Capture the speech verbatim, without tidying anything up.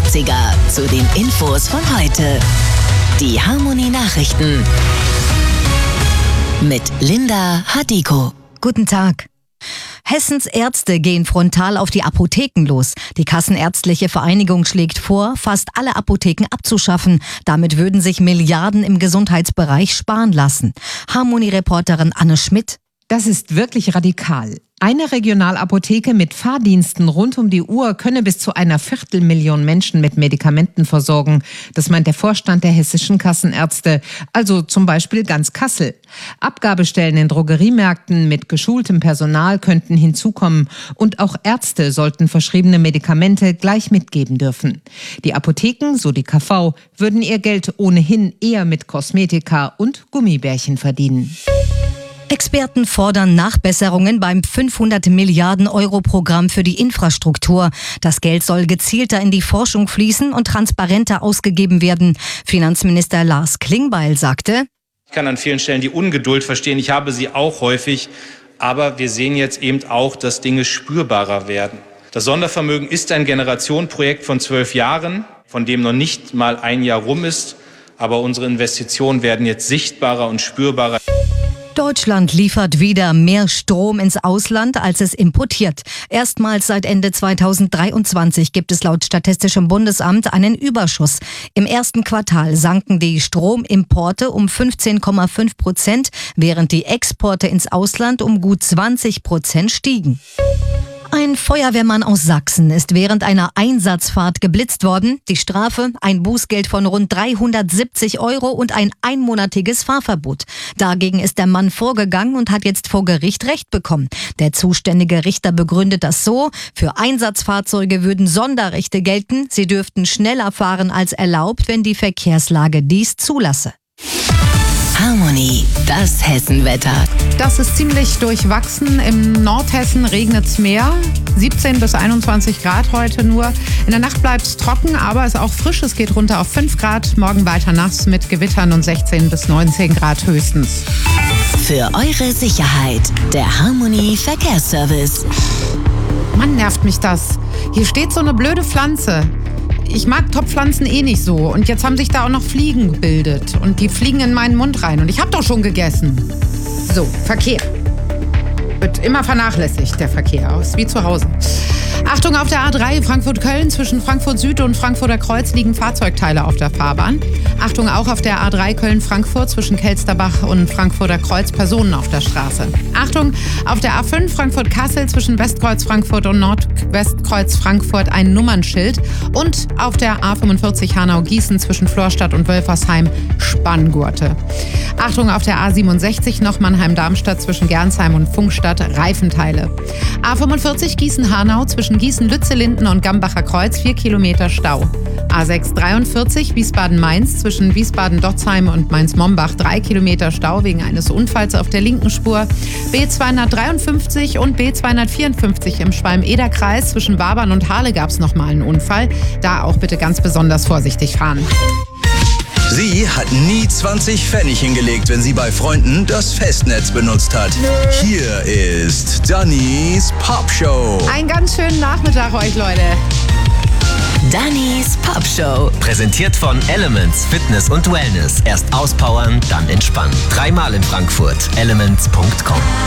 neunziger zu den Infos von heute. Die Harmonie Nachrichten mit Linda Hadiko. Guten Tag. Hessens Ärzte gehen frontal auf die Apotheken los. Die Kassenärztliche Vereinigung schlägt vor, fast alle Apotheken abzuschaffen. Damit würden sich Milliarden im Gesundheitsbereich sparen lassen. Harmonie-Reporterin Anne Schmidt. Das ist wirklich radikal. Eine Regionalapotheke mit Fahrdiensten rund um die Uhr könne bis zu einer Viertelmillion Menschen mit Medikamenten versorgen. Das meint der Vorstand der hessischen Kassenärzte, also zum Beispiel ganz Kassel. Abgabestellen in Drogeriemärkten mit geschultem Personal könnten hinzukommen und auch Ärzte sollten verschriebene Medikamente gleich mitgeben dürfen. Die Apotheken, so die K V, würden ihr Geld ohnehin eher mit Kosmetika und Gummibärchen verdienen. Experten fordern Nachbesserungen beim fünfhundert Milliarden Euro Programm für die Infrastruktur. Das Geld soll gezielter in die Forschung fließen und transparenter ausgegeben werden. Finanzminister Lars Klingbeil sagte: Ich kann an vielen Stellen die Ungeduld verstehen. Ich habe sie auch häufig. Aber wir sehen jetzt eben auch, dass Dinge spürbarer werden. Das Sondervermögen ist ein Generationenprojekt von zwölf Jahren, von dem noch nicht mal ein Jahr rum ist. Aber unsere Investitionen werden jetzt sichtbarer und spürbarer. Deutschland liefert wieder mehr Strom ins Ausland, als es importiert. Erstmals seit Ende zweitausenddreiundzwanzig gibt es laut Statistischem Bundesamt einen Überschuss. Im ersten Quartal sanken die Stromimporte um fünfzehn Komma fünf Prozent, während die Exporte ins Ausland um gut zwanzig Prozent stiegen. Ein Feuerwehrmann aus Sachsen ist während einer Einsatzfahrt geblitzt worden. Die Strafe: ein Bußgeld von rund dreihundertsiebzig Euro und ein einmonatiges Fahrverbot. Dagegen ist der Mann vorgegangen und hat jetzt vor Gericht Recht bekommen. Der zuständige Richter begründet das so: Für Einsatzfahrzeuge würden Sonderrechte gelten. Sie dürften schneller fahren als erlaubt, wenn die Verkehrslage dies zulasse. Harmonie, das Hessenwetter. Das ist ziemlich durchwachsen. Im Nordhessen regnet es mehr. siebzehn bis einundzwanzig Grad heute nur. In der Nacht bleibt es trocken, aber es ist auch frisch. Es geht runter auf fünf Grad. Morgen weiter nass mit Gewittern und sechzehn bis neunzehn Grad höchstens. Für eure Sicherheit, der Harmonie Verkehrsservice. Mann, nervt mich das. Hier steht so eine blöde Pflanze. Ich mag Topfpflanzen eh nicht so. Und jetzt haben sich da auch noch Fliegen gebildet. Und die fliegen in meinen Mund rein. Und ich habe doch schon gegessen. So, Verkehr. Wird immer vernachlässigt, der Verkehr. Ist wie zu Hause. Achtung, auf der A drei Frankfurt-Köln zwischen Frankfurt Süd und Frankfurter Kreuz liegen Fahrzeugteile auf der Fahrbahn. Achtung, auch auf der A drei Köln-Frankfurt zwischen Kelsterbach und Frankfurter Kreuz Personen auf der Straße. Achtung, auf der A fünf Frankfurt-Kassel zwischen Westkreuz Frankfurt und Nordwestkreuz Frankfurt ein Nummernschild. Und auf der A fünfundvierzig Hanau-Gießen zwischen Florstadt und Wölfersheim Spanngurte. Achtung, auf der A siebenundsechzig noch Mannheim-Darmstadt zwischen Gernsheim und Funkstadt Reifenteile. A fünfundvierzig Gießen-Hanau zwischen Gießen-Lützellinden und Gambacher Kreuz vier Kilometer Stau. A sechs dreiundvierzig Wiesbaden-Mainz zwischen Wiesbaden-Dotzheim und Mainz-Mombach drei Kilometer Stau wegen eines Unfalls auf der linken Spur. B zweihundertdreiundfünfzig und B zweihundertvierundfünfzig im Schwalm-Eder-Kreis zwischen Wabern und Hahle gab es nochmal einen Unfall. Da auch bitte ganz besonders vorsichtig fahren. Sie hat nie zwanzig Pfennig hingelegt, wenn sie bei Freunden das Festnetz benutzt hat. Hier ist Dannys Popshow. Einen ganz schönen Nachmittag euch, Leute. Dannys Popshow. Präsentiert von Elements Fitness und Wellness. Erst auspowern, dann entspannen. Dreimal in Frankfurt. elements punkt com.